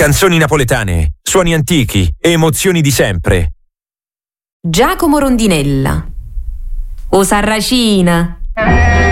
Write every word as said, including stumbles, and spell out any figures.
Canzoni napoletane, suoni antichi, emozioni di sempre. Giacomo Rondinella. O Sarracina.